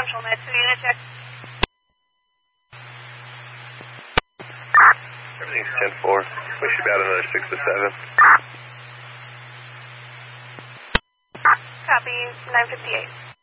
Central Med. So unit check. Everything's 10-4. We should be out another 6 to 7. Copy, 958.